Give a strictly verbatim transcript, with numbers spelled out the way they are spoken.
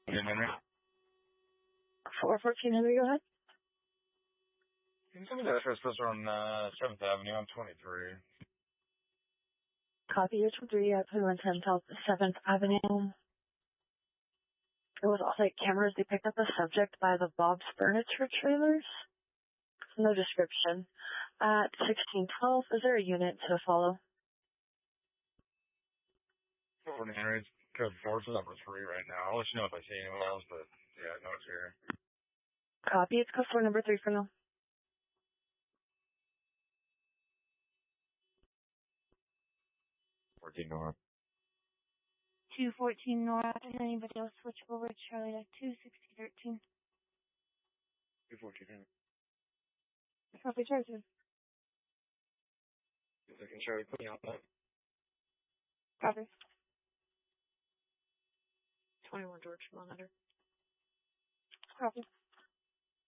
four fourteen Henry, go ahead. Can you tell me the address was on uh, seventh Avenue? I'm twenty-three. Copy your twenty-three at twenty-one ten South seventh Avenue. It was off-site cameras. They picked up the subject by the Bob's Furniture Trailers. No description. At sixteen twelve, is there a unit to follow? Fort Henry, code four, so number three right now. I'll let you know if I see anyone else, but yeah, I know it's here. Copy. It's code four, number three for now. fourteen North. two fourteen North. Does anybody else switch over to Charlie at two sixty thirteen? two fourteen Henry. Copy, Charlie. Second Charlie, put me on that. Copy. twenty-one George Monitor. Copy.